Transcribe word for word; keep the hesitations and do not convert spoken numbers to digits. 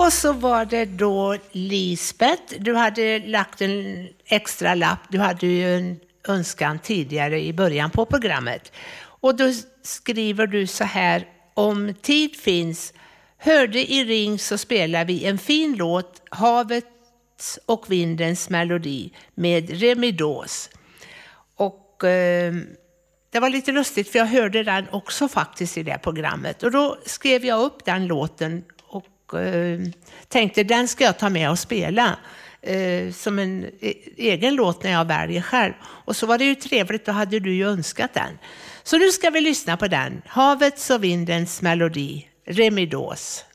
Och så var det då Lisbeth. Du hade lagt en extra lapp. Du hade ju en önskan tidigare i början på programmet. Och då skriver du så här: om tid finns, hörde i ring så spelar vi en fin låt, Havets och vindens melodi med Remidos. Och eh, det var lite lustigt för jag hörde den också faktiskt i det programmet. Och då skrev jag upp den låten och eh, tänkte den ska jag ta med och spela eh, som en e- egen låt när jag väljer själv. Och så var det ju trevligt, då hade du ju önskat den. Så nu ska vi lyssna på den. Havets och vindens melodi, Remidos.